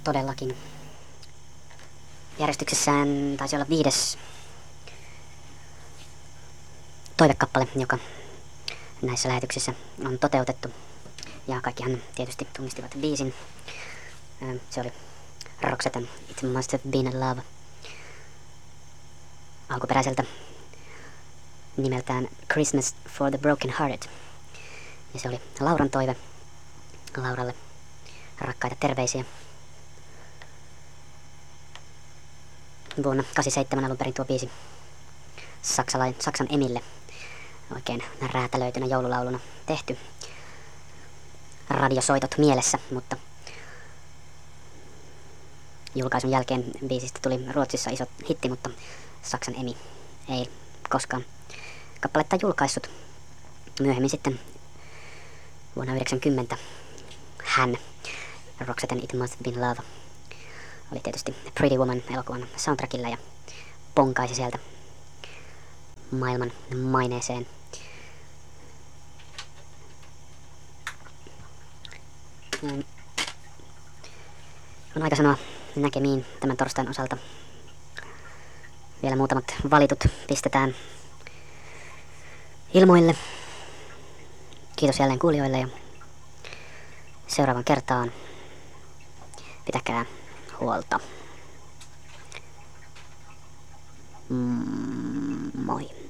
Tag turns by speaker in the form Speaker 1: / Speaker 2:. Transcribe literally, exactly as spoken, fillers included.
Speaker 1: todellakin. Järjestyksessään taisi olla viides toivekappale, joka näissä lähetyksissä on toteutettu. Ja kaikkihan tietysti tunnistivat biisin. Se oli Roxetten It Must Have Been Love. Alkuperäiseltä nimeltään Christmas for the Broken Hearted. Ja se oli Lauran toive. Lauralle rakkaita terveisiä. Vuonna kahdeksankymmentäseitsemän alun perin tuo biisi Saksalain, Saksan Emille oikein räätälöitynä joululauluna tehty. Radiosoitot mielessä, mutta julkaisun jälkeen biisistä tuli Ruotsissa iso hitti, mutta Saksan Emi ei koskaan kappaletta julkaissut. Myöhemmin sitten vuonna yhdeksänkymmentä hän, Roxetten It Must Have Been Love, oli tietysti Pretty Woman elokuvan soundtrackilla ja ponkaisi sieltä maailman maineeseen. On aika sanoa näkemiin tämän torstain osalta. Vielä muutamat valitut pistetään ilmoille. Kiitos jälleen kuulijoille ja seuraavan kertaan pitäkää huolta. Mm, moi.